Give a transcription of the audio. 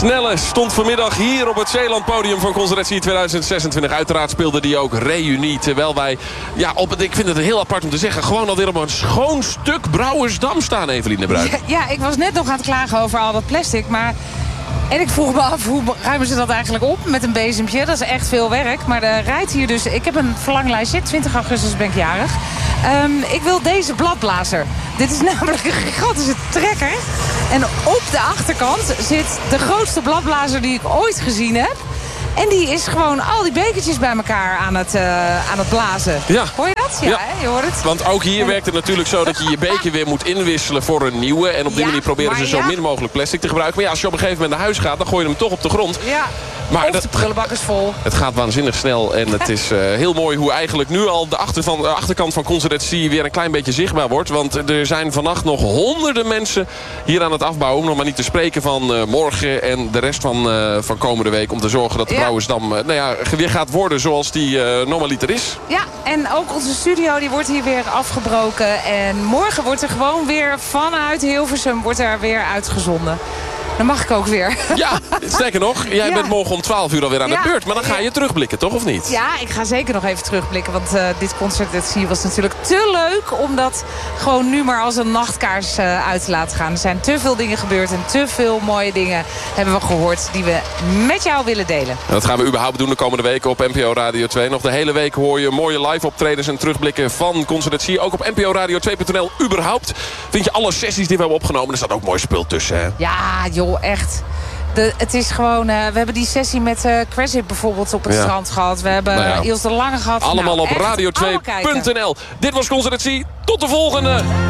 Snelle stond vanmiddag hier op het Zeelandpodium van Concertatie 2026. Uiteraard speelde die ook reunie. Terwijl wij, ik vind het heel apart om te zeggen, gewoon alweer op een schoon stuk Brouwersdam staan, Evelien de Bruin. Ja, ik was net nog aan het klagen over al dat plastic, maar... En ik vroeg me af, hoe ruimen ze dat eigenlijk op met een bezempje? Dat is echt veel werk. Maar er rijdt hier dus... Ik heb een verlanglijstje. 20 augustus ben ik jarig. Ik wil deze bladblazer. Dit is namelijk een gigantische trekker. En op de achterkant zit de grootste bladblazer die ik ooit gezien heb. En die is gewoon al die bekertjes bij elkaar aan het blazen. Ja. Hoor je dat? Ja. Hè? Je hoort het. Want ook hier werkt het natuurlijk zo dat je je beker weer moet inwisselen voor een nieuwe. En op die manier proberen ze zo min mogelijk plastic te gebruiken. Maar ja, als je op een gegeven moment naar huis gaat, dan gooi je hem toch op de grond. Ja. Maar de prullenbak is vol. Het gaat waanzinnig snel. En het is heel mooi hoe eigenlijk nu al de achterkant van Concertatie weer een klein beetje zichtbaar wordt. Want er zijn vannacht nog honderden mensen hier aan het afbouwen. Om nog maar niet te spreken van morgen en de rest van komende week. Om te zorgen dat de Brouwersdam weer gaat worden zoals die normaliter is. Ja, en ook onze studio die wordt hier weer afgebroken. En morgen wordt er gewoon weer vanuit Hilversum wordt er weer uitgezonden. Dan mag ik ook weer. Ja, sterker nog, jij bent morgen om 12 uur alweer aan de beurt. Maar dan ga je terugblikken, toch? Of niet? Ja, ik ga zeker nog even terugblikken. Want dit Concertatie was natuurlijk te leuk om dat gewoon nu maar als een nachtkaars uit te laten gaan. Er zijn te veel dingen gebeurd en te veel mooie dingen hebben we gehoord die we met jou willen delen. En dat gaan we überhaupt doen de komende weken op NPO Radio 2. Nog de hele week hoor je mooie live optredens en terugblikken van Concertatie. Ook op NPOradio2.nl überhaupt vind je alle sessies die we hebben opgenomen. Er staat ook mooi spul tussen, hè? Ja, joh, echt. Het is gewoon... we hebben die sessie met Cresip bijvoorbeeld op het strand gehad. We hebben Iels de Lange gehad. Allemaal op radio2.nl. Dit was Concertatie. Tot de volgende!